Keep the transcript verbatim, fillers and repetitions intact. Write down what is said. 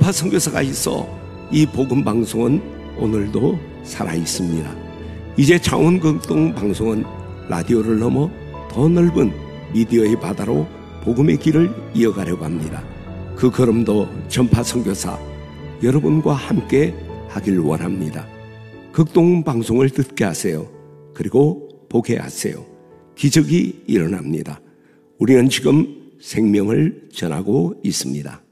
전파 선교사가 있어 이 복음 방송은 오늘도 살아 있습니다. 이제 창원극동 방송은 라디오를 넘어 더 넓은 미디어의 바다로 복음의 길을 이어가려고 합니다. 그 걸음도 전파 선교사 여러분과 함께 하길 원합니다. 극동 방송을 듣게 하세요. 그리고 보게 하세요. 기적이 일어납니다. 우리는 지금 생명을 전하고 있습니다.